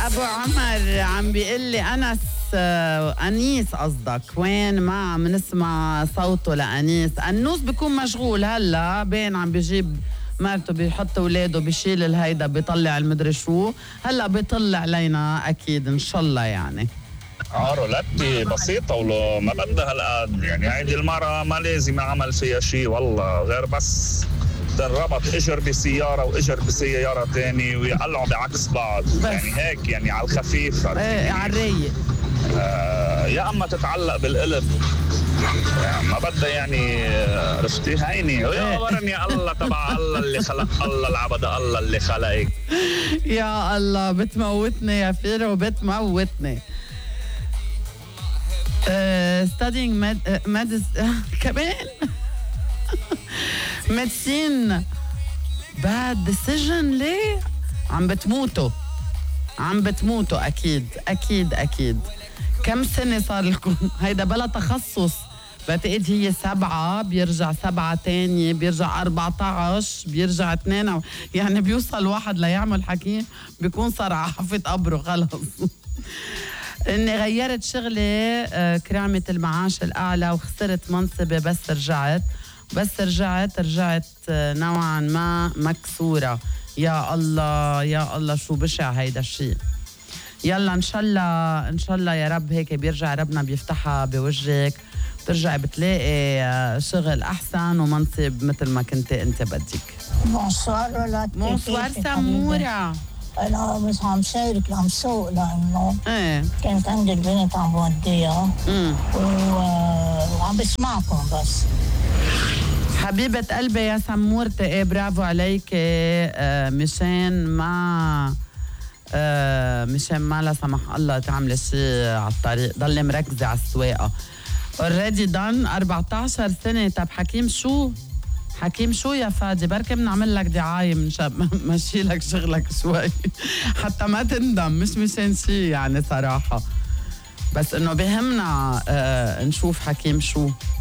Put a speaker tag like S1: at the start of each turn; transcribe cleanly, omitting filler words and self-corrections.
S1: ابو عمر عم بيقول لي انيس قصدك، وين ما عم نسمع صوته لانيس. انوس بيكون مشغول هلا، بين عم بيجيب مرته، بيحط اولاده، بيشيل الهيدا، بيطلع المدري شو، هلا بيطلع علينا اكيد ان شاء الله يعني.
S2: رولاتي بسيطة ولو ما بدها هالقد، يعني هيدي المرة ما لازم اعمل فيها شيء والله، غير بس تنربط اجر بسيارة واجر بسيارة تاني ويقلعوا بعكس بعض بس. يعني هيك يعني على الخفيف،
S1: ايه على الرايق.
S2: يا اما تتعلق بالقلب، يعني ما بدها يعني عرفتي هيني يا ورني الله تبع الله اللي خلق، الله العبد الله اللي خلقك.
S1: يا الله بتموتني يا فيرو، بتموتني. studying كمان ميدسين bad decision. ليه؟ عم بتموتوا أكيد. كم سنة صار لكم؟ هيدا بلا تخصص، بعتقد هي 7، بيرجع 7 تاني، بيرجع 14، بيرجع 2، يعني بيوصل واحد ليعمل حكيم بيكون صار عافت قبره خلص. اني غيرت شغلي، كرامة المعاش الأعلى، وخسرت منصبي، بس رجعت نوعا ما مكسورة. يا الله شو بشع هيدا الشيء. يلا ان شاء الله يا رب هيك بيرجع ربنا بيفتحها بوجهك، بترجعي بتلاقي شغل احسن ومنصب مثل ما كنت انت بدك.
S3: بونسوار
S1: سمورة.
S3: أنا بس عم شارك، عم سوق لأنه كانت عندي البنت عم بوديها وعم بسمعكم بس.
S1: حبيبة قلبي يا سمورتي، برافو عليك. مشان ما لا سمح الله تعمل شيء على الطريق، ضل مركزة على السواقة. اوريدي دان 14 سنة. طب حكيم شو يا فادي؟ بركي بنعمل لك دعاية مشي لك شغلك شوي حتى ما تندم، مش مشان شي يعني صراحة، بس انه بهمنا نشوف حكيم شو.